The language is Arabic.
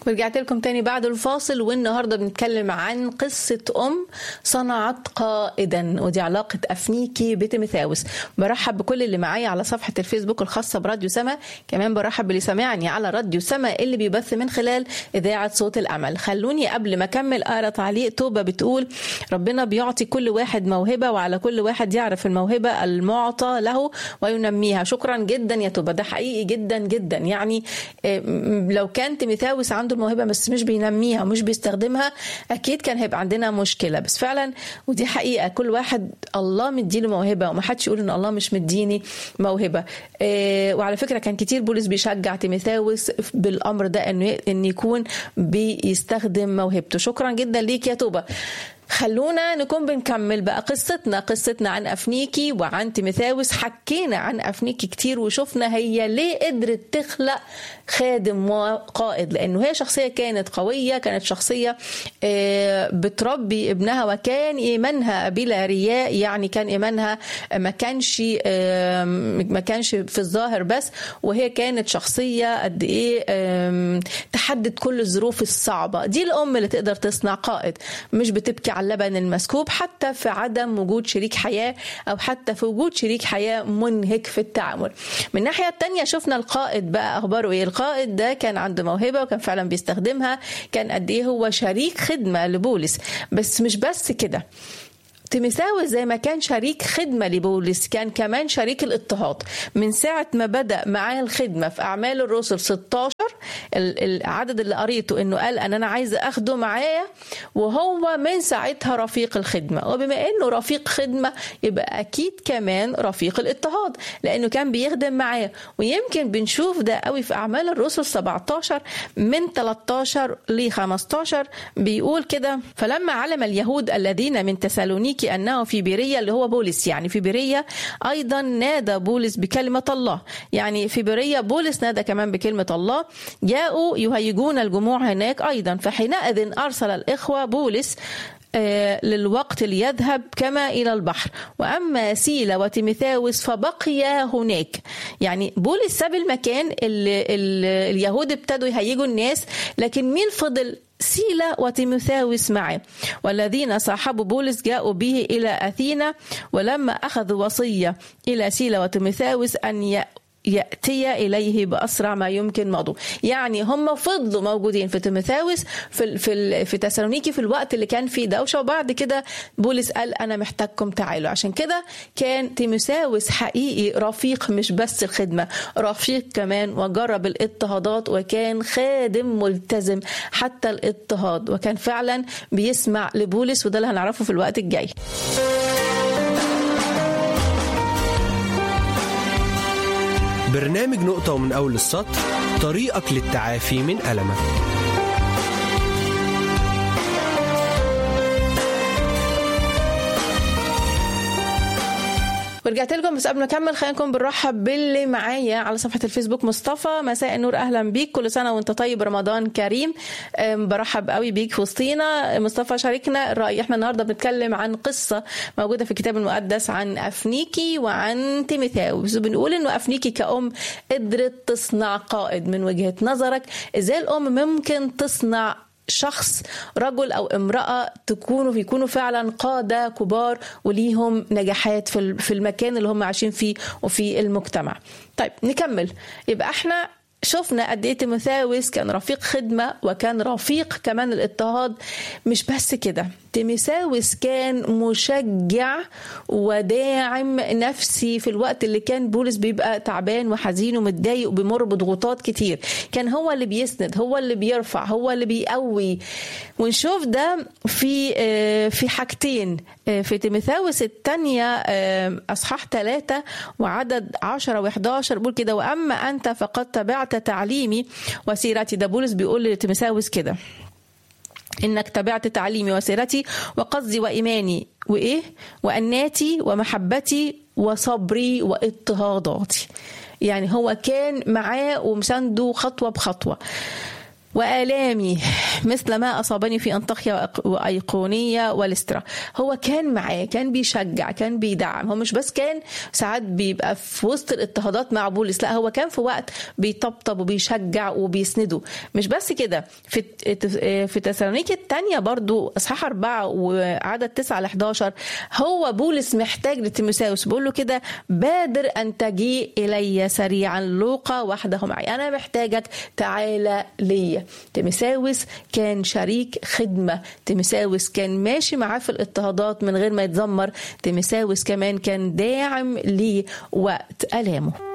ورجعت لكم تاني بعد الفاصل، والنهاردة بنتكلم عن قصة صنعت قائدا، ودي علاقة أفنيكي بتيموثاوس. برحب بكل اللي معايا على صفحة الفيسبوك الخاصة براديو سما، كمان برحب باللي سمعني على راديو سما اللي بيبث من خلال إذاعة صوت الأمل. خلوني قبل ما أكمل أقرأ تعليق توبة بتقول: ربنا بيعطي كل واحد موهبة، وعلى كل واحد يعرف الموهبة المعطى له وينميها. شكرا جدا يا توبة، ده حقيقي جدا جدا. يعني لو كان تيموثاوس عنده الموهبة بس مش بينميها ومش بيستخدمها، أكيد كان هيبقى عندنا مشكلة. بس فعلا ودي حقيقة، كل واحد الله مديله موهبة، وما حدش يقول إن الله مش مديني موهبة. وعلى فكرة كان كتير بولس بيشجع تيموثاوس بالأمر ده، إنه يكون بيستخدم موهبته. شكرا جدا ليك يا توبة. خلونا نكون بنكمل بقى قصتنا عن أفنيكي وعن تيموثاوس. حكينا عن أفنيكي كتير وشفنا هي ليه قدرت تخلق خادم وقائد، لأنه هي شخصية كانت قوية، كانت شخصية بتربي ابنها، وكان إيمانها بلا رياء. يعني كان إيمانها ما كانش في الظاهر بس، وهي كانت شخصية قد إيه تحدد كل الظروف الصعبة. دي الأم اللي تقدر تصنع قائد، مش بتبكي على اللبن المسكوب حتى في عدم وجود شريك حياة، أو حتى في وجود شريك حياة منهك في التعامل. من الناحية التانية شفنا القائد بقى أخباره إيه. القائد ده كان عنده موهبة وكان فعلا بيستخدمها، كان قد إيه هو شريك خدمة لبولس. بس مش بس كده، تيموثاوس زي ما كان شريك خدمة لبولس، كان كمان شريك الاضطهاد. من ساعة ما بدأ معاه الخدمة في أعمال الرسل 16 العدد اللي قريته إنه قال أنا عايز أخده معايا، وهو من ساعتها رفيق الخدمة. وبما إنه رفيق خدمة يبقى أكيد كمان رفيق الاضطهاد، لأنه كان بيخدم معاه. ويمكن بنشوف ده قوي في أعمال الرسل 17 من 13 ل 15 بيقول كده: فلما علم اليهود الذين من تسالونيكي أنه في بيرية، اللي هو بولس يعني في بيرية، أيضا نادى بولس بكلمة الله. يعني في بيرية بولس نادى كمان بكلمة الله. جاءوا يهيجون الجموع هناك أيضا، فحينئذ أرسل الإخوة بولس للوقت ليذهب كما إلى البحر، وأما سيلا وتيموثاوس فبقيا هناك. يعني بولس ساب المكان اللي اليهود ابتدوا يهيجوا الناس، لكن مين فضل؟ سيلا وتيموثاوس معه. والذين صاحبوا بولس جاءوا به إلى أثينا، ولما أخذوا وصية إلى سيلا وتيموثاوس أن يأتي إليه بأسرع ما يمكن مضوا. يعني هم فضلوا موجودين في تيموثاوس في تسالونيكي في الوقت اللي كان فيه دوشة، وبعد كده بولس قال أنا محتاجكم تعالوا. عشان كده كان تيموثاوس حقيقي رفيق، مش بس الخدمة، رفيق كمان، وجرب الاضطهادات، وكان خادم ملتزم حتى الاضطهاد، وكان فعلا بيسمع لبولس، وده اللي هنعرفه في الوقت الجاي. برنامج نقطة ومن أول السطر، طريقك للتعافي من ألمك. ورجعت لكم. بس قبل ما نكمل خلينا نكون بنرحب باللي معايا على صفحة الفيسبوك. مصطفى، مساء النور، أهلا بيك، كل سنة وانت طيب، رمضان كريم. برحب قوي بيك في وسطينا. مصطفى شاركنا الرأي. احنا النهاردة بنتكلم عن قصة موجودة في الكتاب المقدس عن أفنيكي وعن تيموثاوس، وبنقول انه أفنيكي كأم قدرت تصنع قائد. من وجهة نظرك ازاي الأم ممكن تصنع شخص، رجل أو امرأة، يكونوا فعلا قادة كبار وليهم نجاحات في المكان اللي هم عايشين فيه وفي المجتمع؟ طيب نكمل. يبقى احنا شفنا قد ايه تيموثاوس كان رفيق خدمة، وكان رفيق كمان الاضطهاد. مش بس كده، تيموثاوس كان مشجع وداعم نفسي في الوقت اللي كان بولس بيبقى تعبان وحزين ومتضايق وبيمر بضغوطات كتير. كان هو اللي بيسند، هو اللي بيرفع، هو اللي بيقوي. ونشوف ده في حاجتين في تيموثاوس الثانية أصحاح 3 وعدد 10 و11 بيقول كده: وأما أنت فقد تبعت تعليمي وسيرتي. ده بولس بيقول لتيموثاوس كده: إنك تبعت تعليمي وسيرتي وقصدي وإيماني وإيه وأناتي ومحبتي وصبري واضطهاداتي. يعني هو كان معاه ومسانده خطوة بخطوة. وآلامي مثل ما أصابني في أنطاكيا وأيقونية ولسترا. هو كان معاه، كان بيشجع، كان بيدعم. هو مش بس كان ساعات بيبقى في وسط الاضطهادات مع بولس، لا هو كان في وقت بيطبطب وبيشجع وبيسنده. مش بس كده، في تسالونيكي الثانية برضو أصحاح 4 وعدد 9-11 هو بولس محتاج لتيموثاوس، بيقول له كده: بادر أن تجيء إلي سريعا، لوقا وحده معي، أنا محتاجك، تعالى ليا. تيموثاوس كان شريك خدمة، تيموثاوس كان ماشي معاه في الاضطهادات من غير ما يتذمر، تيموثاوس كمان كان داعم ليه وقت آلامه.